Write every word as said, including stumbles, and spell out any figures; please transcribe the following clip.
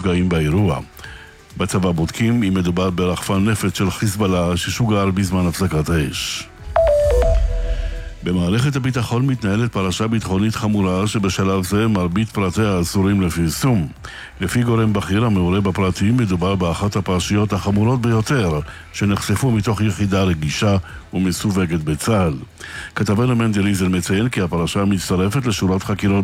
נפגעים באירוע. בצבא בודקים אם מדובר ברחפן נפץ של חיזבאללה ששוגר בזמן הפסקת האש. במערכת הביטחון מתנהלת פרשה ביטחונית חמורה שבשלב זה מרבית פרטיה אסורים לפרסום. לפי גורם בכיר המעורה בפרטים מדובר באחת הפרשיות החמורות ביותר שנחשפו מתוך יחידה רגישה ומסווגת בצה"ל. כתבנו מנדל איזל מציין כי הפרשה מצטרפת לשורת חקירות